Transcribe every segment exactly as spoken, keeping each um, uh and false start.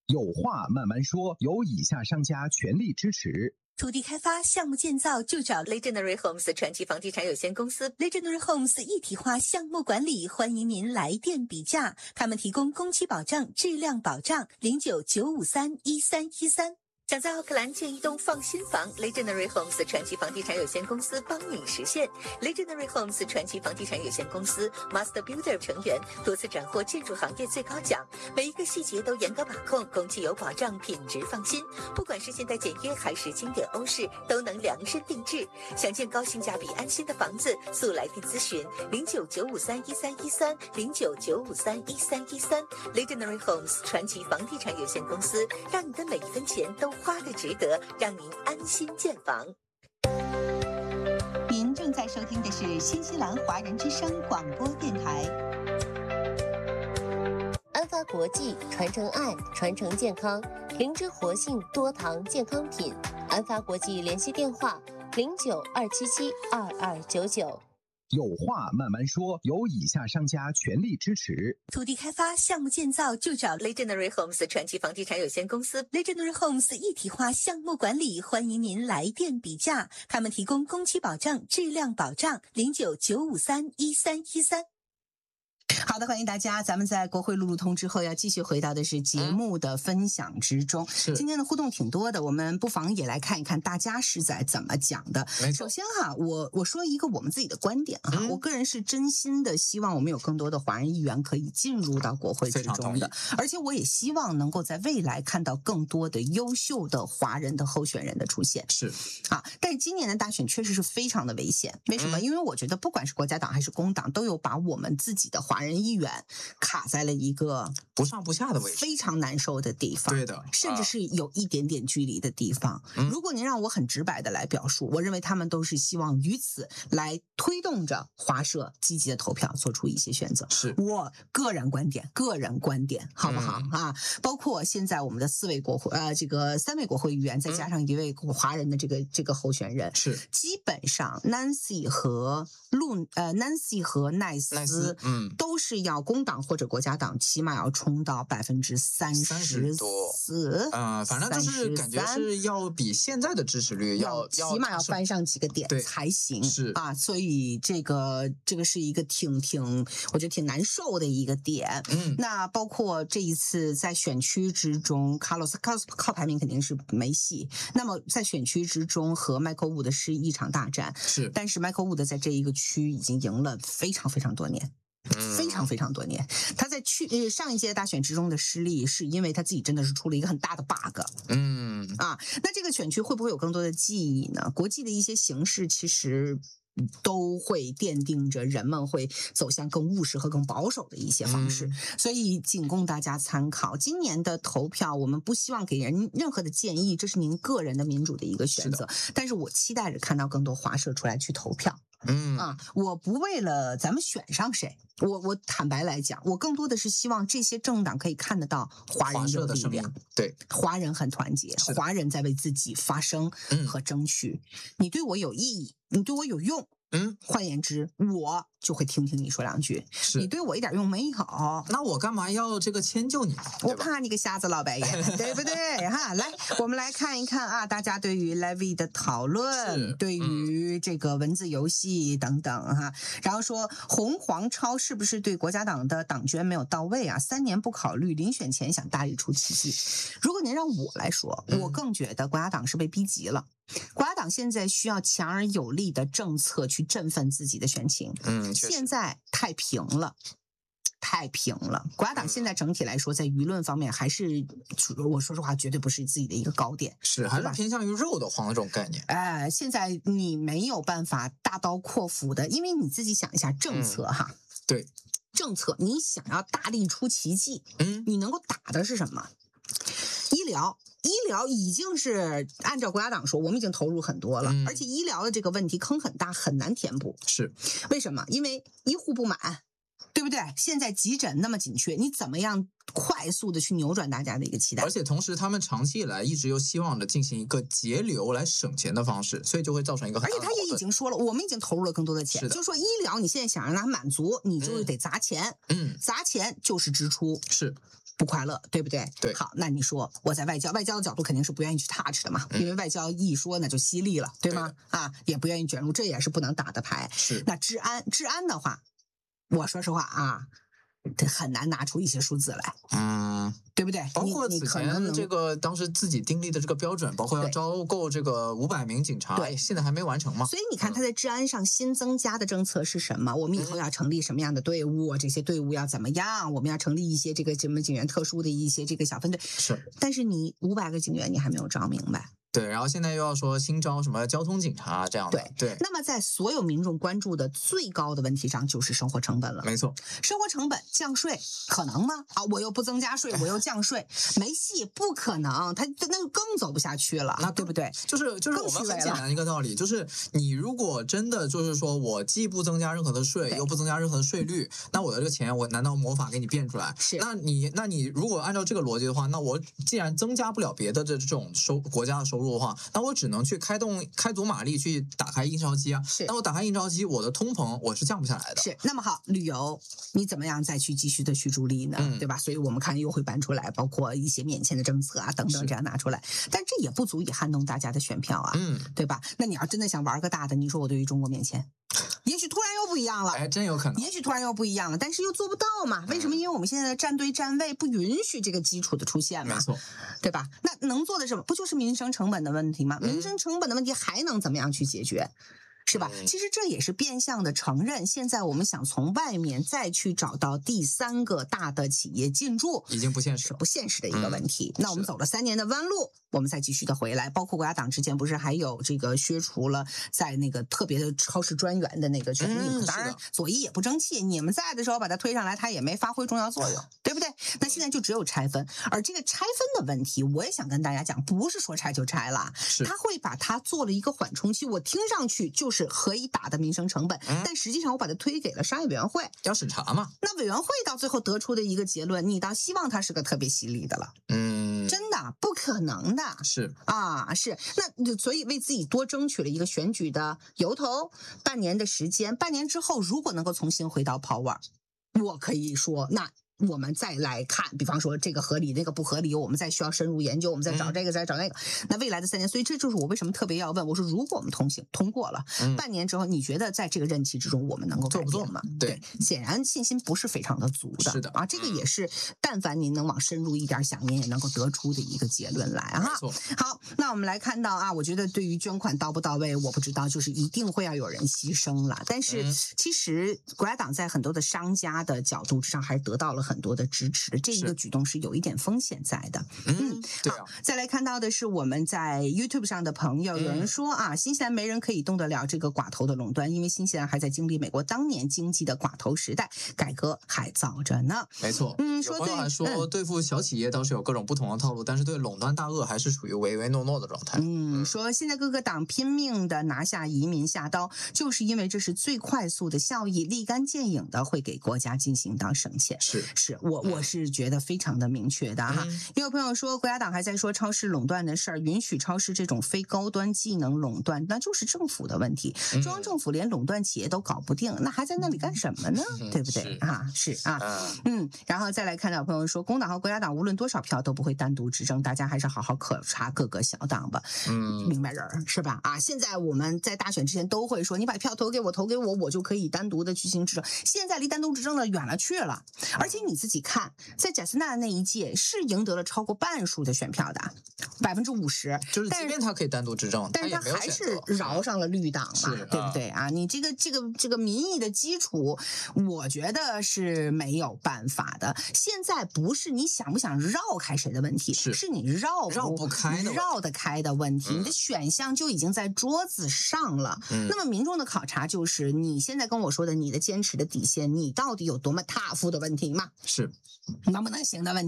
有话慢慢说，由以下商家全力支持。 土地开发项目建造就找 Legendary Homes 传奇房地产有限公司 Legendary Homes 一体化项目管理，欢迎您来电比价，他们提供工期保证、质量保障，零九九五三一三一三。想在奥克兰建一栋放心房 ，Legendary Homes 传奇房地产有限公司帮你实现。Legendary Homes 传奇房地产有限公司 Master Builder 成员，多次斩获建筑行业最高奖，每一个细节都严格把控，工期有保障，品质放心。不管是现代简约还是经典欧式，都能量身定制。想建高性价比、安心的房子，速来电咨询零九九五三一三一三零九九五三一三一三。Legendary Homes 传奇房地产有限公司，让你的每一分钱都花得值得，让您安心建房。您正在收听的是新西兰华人之声广播电台。 安发国际传承爱，传承健康，灵芝活性多糖健康品。安发国际联系电话零九二七七二二九九。 有话慢慢说，由以下商家全力支持。 土地开发项目建造就找 Legendary Homes 传奇房地产有限公司 Legendary Homes 一体化项目管理，欢迎您来电比价，他们提供工期保证、质量保障，零九九五三一三一三。好的，欢迎大家。咱们在国会路路通之后，要继续回到的是节目的分享之中。 是今天的互动挺多的，我们不妨也来看一看大家是在怎么讲的。首先哈，我我说一个我们自己的观点哈，嗯、我个人是真心的希望我们有更多的华人议员可以进入到国会之中的，而且我也希望能够在未来看到更多的优秀的华人的候选人的出现。 是啊，但是今年的大选确实是非常的危险。为什么？嗯、因为我觉得不管是国家党还是工党，都有把我们自己的华人议员卡在了一个不上不下的位置， 非常难受的地方。 对的， 甚至是有一点点距离的地方。嗯、如果您让我很直白的来表述，我认为他们都是希望于此来推动着华社积极的投票，做出一些选择。 是我个人观点，个人观点，好不好、嗯、啊？包括现在我们的四位国会呃，这个三位国会议员，再加上一位华人的这个、嗯、这个候选人， 是基本上 Nancy 和路呃 Nancy 和奈斯，奈斯嗯， 都是要工党或者国家党起码要冲到百分之三十多， 四， 呃，反正就是感觉是要比现在的支持率要要起码要翻上几个点才行， 是啊，所以这个这个是一个挺挺我觉得挺难受的一个点。 嗯， 那包括这一次在选区之中，卡洛斯卡洛斯靠排名肯定是没戏。那么在选区之中和 Michael Wood 是一场大战， 是， 但是 Michael Wood 在这一个区已经赢了非常非常多年。非常非常多年，他在去呃上一届大选之中的失利，是因为他自己真的是出了一个很大的 bug。 嗯啊，那这个选区会不会有更多的记忆呢？国际的一些形势其实都会奠定着人们会走向更务实和更保守的一些方式，嗯、所以仅供大家参考。今年的投票，我们不希望给人任何的建议，这是您个人的民主的一个选择。但是我期待着看到更多华社出来去投票。 嗯啊，我不为了咱们选上谁，我我坦白来讲，我更多的是希望这些政党可以看得到华人有力量， 对， 华人很团结，华人在为自己发声和争取。嗯、你对我有意义，你对我有用。 嗯， 换言之，我就会听听你说两句。 是你对我一点用没有， 那我干嘛要这个迁就你？ 我怕你个瞎子老白眼，对不对？哈，来，我们来看一看啊，大家对于 Levy 的讨论，对于这个文字游戏等等哈。然后说红黄超是不是对国家党的党捐没有到位啊？三年不考虑，临选前想大力出奇迹。如果您让我来说，我更觉得国家党是被逼急了。国家党现在需要强而有力的政策去振奋自己的选情。 嗯， 现在太平了，太平了。国家党现在整体来说，在舆论方面还是，我说实话，绝对不是自己的一个高点， 是还是偏向于肉的黄的这种概念。 哎、呃，现在你没有办法大刀阔斧的，因为你自己想一下政策哈， 嗯、对， 政策你想要大力出奇迹， 嗯， 你能够打的是什么？医疗。医疗已经是按照国家党说，我们已经投入很多了，嗯、而且医疗的这个问题坑很大，很难填补。 是为什么？因为医护不满，对不对？现在急诊那么紧缺，你怎么样快速的去扭转大家的一个期待？ 而且同时，他们长期以来一直又希望着进行一个节流来省钱的方式，所以就会造成一个很大的矛盾。 而且他也已经说了，我们已经投入了更多的钱，就说医疗你现在想让它满足，你就是得砸钱， 嗯， 砸钱就是支出， 是。 不快乐，对不对？ 对。 好，那你说我在外交，外交的角度肯定是不愿意去 touch 的嘛， 嗯、 因为外交一说那就犀利了，对吗？ 对啊，也不愿意卷入，这也是不能打的牌。 是。 那治安，治安的话，我说实话啊。很难拿出一些数字来， 嗯， 对不对？ 包括此前这个当时自己订立的这个标准，包括要招够这个五百名警察，对，现在还没完成嘛。 所以你看，他在治安上新增加的政策是什么？我们以后要成立什么样的队伍？这些队伍要怎么样？我们要成立一些这个什么警员特殊的一些这个小分队。 是， 但是你五百个警员，你还没有招明白。 对，然后现在又要说新招什么交通警察这样的， 对对。 那么在所有民众关注的最高的问题上，就是生活成本了。 没错， 生活成本降税可能吗？啊，我又不增加税，我又降税，没戏，不可能，他那就更走不下去了， 那对不对？ 就是就是我们很简单的一个道理，就是你如果真的就是说我既不增加任何的税，又不增加任何的税率，那我的这个钱我难道魔法给你变出来？ 是， 那你那你如果按照这个逻辑的话，那我既然增加不了别的这这种收国家的收入的话，那我只能去开动开足马力去打开印钞机啊。 是， 那我打开印钞机，我的通膨我是降不下来的。 是，那么好，旅游你怎么样再去继续的去助力呢？ 嗯、 对吧？所以我们看又会搬出来，包括一些免签的政策啊等等这样拿出来，但这也不足以撼动大家的选票啊， 嗯， 对吧？那你要真的想玩个大的，你说我对于中国免签。也许突然又不一样了， 哎，真有可能。 也许突然又不一样了，但是又做不到嘛？为什么？因为我们现在的站队站位不允许这个基础的出现嘛， 没错， 对吧？那能做的什么？不就是民生成本的问题吗？ 嗯、 民生成本的问题还能怎么样去解决？是吧？其实这也是变相的承认，现在我们想从外面再去找到第三个大的企业进驻， 已经不现实， 是不现实的一个问题。 嗯、 那我们走了三年的弯路，我们再继续的回来。包括国家党之前不是还有这个削除了在那个特别的超市专员的那个权利？ 嗯、 当然，左翼也不争气，你们在的时候把它推上来，它也没发挥重要作用，对不对？那现在就只有拆分，而这个拆分的问题，我也想跟大家讲，不是说拆就拆了，他会把它做了一个缓冲期。我听上去就是可以打的民生成本， 嗯、 但实际上我把它推给了商业委员会， 要审查嘛。 那委员会到最后得出的一个结论，你倒希望它是个特别犀利的了？ 嗯， 真的不可能的， 是啊，是那所以为自己多争取了一个选举的由头，半年的时间，半年之后如果能够重新回到 power， 我可以说那。我们再来看，比方说这个合理，那个不合理，我们再需要深入研究，我们再找这个，再找那个。那未来的三年，所以这就是我为什么特别要问，我说如果我们通行通过了， 嗯、 半年之后，你觉得在这个任期之中，我们能够改变吗？ 对， 显然信心不是非常的足的。 是的啊，这个也是，但凡您能往深入一点想，您也能够得出的一个结论来哈。好，那我们来看到啊，我觉得对于捐款到不到位，我不知道，就是一定会要有人牺牲了。但是其实国家党在很多的商家的角度之上，还是得到了很多的支持。这一个举动是有一点风险在的。 嗯，对啊。 再来看到的是我们在 YouTube 上的朋友，有人说啊，新西兰没人可以动得了这个寡头的垄断，因为新西兰还在经历美国当年经济的寡头时代，改革还早着呢。 没错， 嗯，说有朋友还说、嗯、对付小企业倒是有各种不同的套路，但是对垄断大鳄还是属于唯唯诺诺的状态。 嗯，说现在各个党拼命的拿下移民下刀，就是因为这是最快速的效益，立竿见影的会给国家进行到省钱。 是， 是我我是。是觉得非常的明确的哈。 嗯、 也有朋友说，国家党还在说超市垄断的事儿，允许超市这种非高端技能垄断，那就是政府的问题。 嗯、 中央政府连垄断企业都搞不定，那还在那里干什么呢？ 嗯、 对不对啊？是啊， 嗯, 嗯。然后再来看到朋友说，工党和国家党无论多少票都不会单独执政，大家还是好好可察各个小党吧。 嗯， 明白人是吧？啊，现在我们在大选之前都会说，你把票投给我，投给我，我就可以单独的去行执政。现在离单独执政的远了去了，而且你自己看。在贾斯纳那一届是赢得了超过半数的选票的，百分之五十， 就是即便他可以单独执政， 但是他还是饶上了绿党嘛，对不对啊？你这个这个这个民意的基础，我觉得是没有办法的。现在不是你想不想绕开谁的问题， 是是你绕绕不开的绕得开的问题， 嗯、 你的选项就已经在桌子上了。 嗯、 那么民众的考察就是你现在跟我说的你的坚持的底线，你到底有多么 tough 的问题嘛？ 是。 能不能行的问题嘛？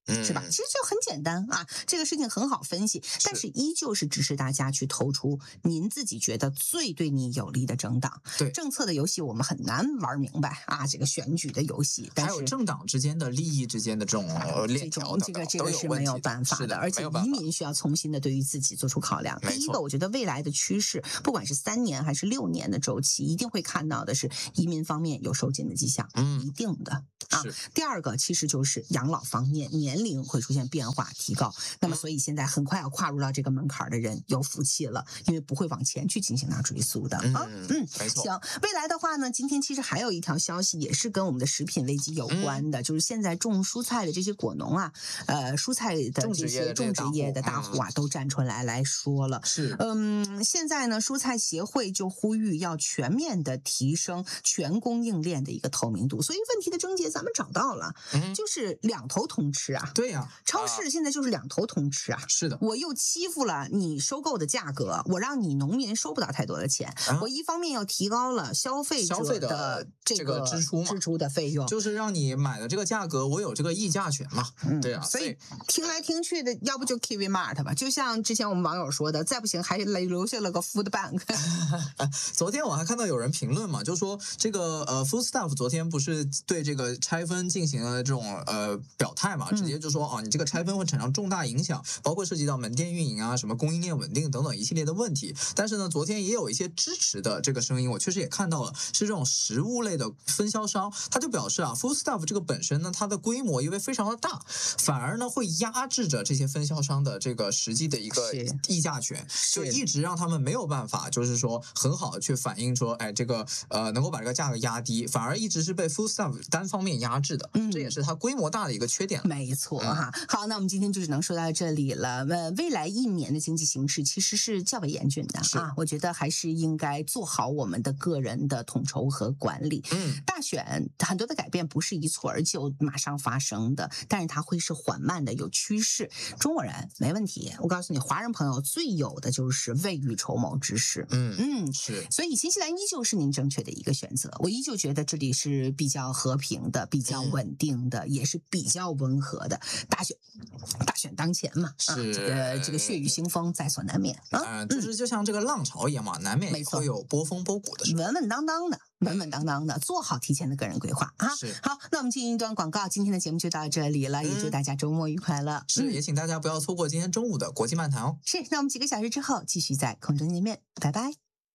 是吧？其实就很简单啊，这个事情很好分析，但是依旧是支持大家去投出您自己觉得最对你有利的政党。 对， 政策的游戏我们很难玩明白啊，这个选举的游戏，但是还有政党之间的利益之间的这种链条， 这个这个是没有办法的，而且移民需要重新的对于自己做出考量。第一个，我觉得未来的趋势，不管是三年还是六年的周期，一定会看到的是移民方面有收紧的迹象，嗯，一定的啊。第二个，其实就是养老方面年龄会出现变化提高，那么所以现在很快要跨入到这个门槛的人有福气了，因为不会往前去进行到追溯的啊。嗯， 没错。 行，未来的话呢，今天其实还有一条消息也是跟我们的食品危机有关的，嗯、就是现在种蔬菜的这些果农啊，呃，蔬菜的这些种植业的大户啊，都站出来来说了。 是， 嗯，现在呢，蔬菜协会就呼吁要全面的提升全供应链的一个透明度。所以问题的症结咱们找到了，嗯、就是两头通吃啊。 对呀、啊， 超市现在就是两头通吃啊。 是的， 我又欺负了你收购的价格，我让你农民收不到太多的钱。啊、我一方面又提高了消费者的这个支出嘛， 支出的费用， 就是让你买的这个价格，我有这个议价权嘛。嗯，对啊。 所以听来听去的，要不就 K V Mart 吧，就像之前我们网友说的，再不行还留下了个 Food Bank。 昨天我还看到有人评论嘛，就说这个呃 Food Staff 昨天不是对这个拆分进行了这种呃表态嘛，直接就说啊，你这个拆分会产生重大影响，包括涉及到门店运营啊、什么供应链稳定等等一系列的问题。但是呢，昨天也有一些支持的这个声音，我确实也看到了，是这种食物类的分销商，他就表示啊 ，Food Staff 这个本身呢，它的规模因为非常的大，反而呢会压制着这些分销商的这个实际的一个议价权，就一直让他们没有办法，就是说很好的去反映说，哎，这个呃能够把这个价格压低，反而一直是被 Food Staff 单方面压制的，嗯、这也是它规模大的一个缺点。 没错哈、嗯。好，那我们今天就只能说到这里了。呃，未来一年的经济形势其实是较为严峻的啊，我觉得还是应该做好我们的个人的统筹和管理。嗯，大选很多的改变不是一蹴而就马上发生的，但是它会是缓慢的，有趋势。中国人没问题，我告诉你，华人朋友最有的就是未雨绸缪之势。 嗯嗯， 是。 所以新西兰依旧是您正确的一个选择，我依旧觉得这里是比较和平的、比较稳定的，嗯、也是比较温和的。大选，大选当前嘛， 是、 啊、这个这个血雨腥风在所难免啊。 呃，就是就像这个浪潮一样嘛，难免会有波峰波谷的时候。 稳稳当当的。稳稳当当的，做好提前的个人规划啊！ 是好，那我们进一段广告，今天的节目就到这里了，嗯、也祝大家周末愉快了。 是，也请大家不要错过今天中午的国际漫谈哦。 是，那我们几个小时之后继续在空中见面，拜拜。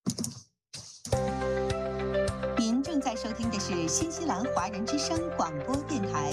您正在收听的是新西兰华人之声广播电台。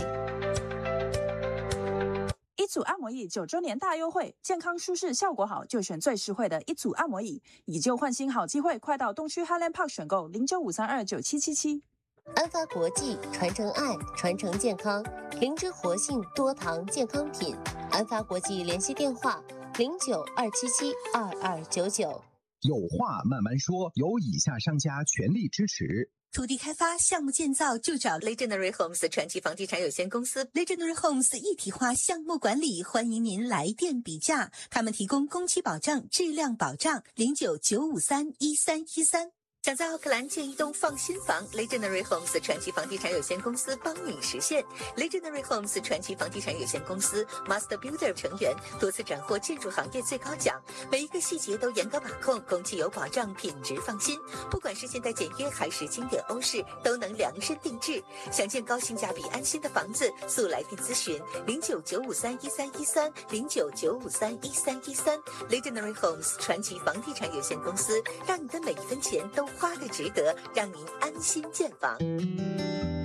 一组按摩椅九周年大优惠，健康舒适效果好就选最实惠的一组按摩椅，以旧换新好机会，快到东区 Highland Park 选购零九五三二九七七七。 安发国际传承爱，传承健康，灵芝活性多糖健康品。安发国际联系电话零九二七七二二九九。 有话慢慢说，由以下商家全力支持。 土地开发项目建造就找 Legendary Homes 传奇房地产有限公司 Legendary Homes 一体化项目管理，欢迎您来电比价，他们提供工期保障、质量保障，零九九五三一三一三。想在奥克兰建一栋放心房 ，Legendary Homes 传奇房地产有限公司帮你实现。Legendary Homes 传奇房地产有限公司 Master Builder 成员，多次斩获建筑行业最高奖，每一个细节都严格把控，工期有保障，品质放心。不管是现代简约还是经典欧式，都能量身定制。想建高性价比、安心的房子，速来电咨询零九九五三一三一三零九九五三一三一三。Legendary Homes 传奇房地产有限公司，让你的每一分钱都花个值得，让您安心建房。